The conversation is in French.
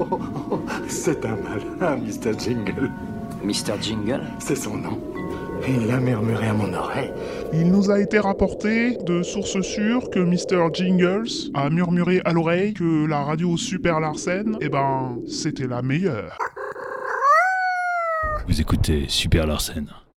C'est un malin, Mr. Jingle. Mr. Jingle? C'est son nom. Il l'a murmuré à mon oreille. Il nous a été rapporté de sources sûres que Mr. Jingles a murmuré à l'oreille que la radio Super Larsen, c'était la meilleure. Vous écoutez Super Larsen.